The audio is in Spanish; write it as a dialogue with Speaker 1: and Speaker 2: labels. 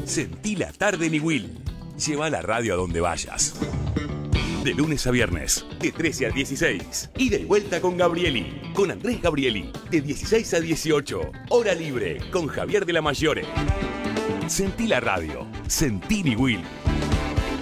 Speaker 1: Sentí la tarde en Will. Lleva la radio a donde vayas. De lunes a viernes, de 13 a 16. Ida y vuelta con Gabrieli. Con Andrés Gabrieli. De 16 a 18. Hora libre con Javier de la Mayore. Sentí la radio. Sentí Will.